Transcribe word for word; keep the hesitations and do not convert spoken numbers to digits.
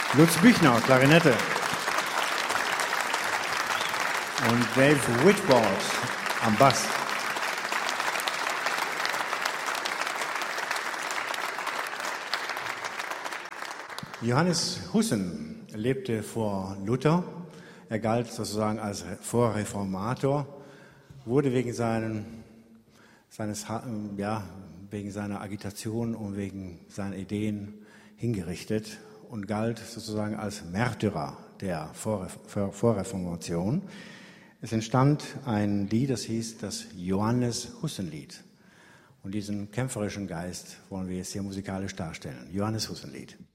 Lutz Büchner, Klarinette. Und Dave Whitboard am Bass. Johannes Hussen lebte vor Luther. Er galt sozusagen als Vorreformator, wurde wegen, seinen, seines, ja, wegen seiner Agitation und wegen seiner Ideen hingerichtet und galt sozusagen als Märtyrer der Vorreformation. Es entstand ein Lied, das hieß das Johannes-Hussen-Lied. Und diesen kämpferischen Geist wollen wir jetzt hier musikalisch darstellen. Johannes Hussen-Lied.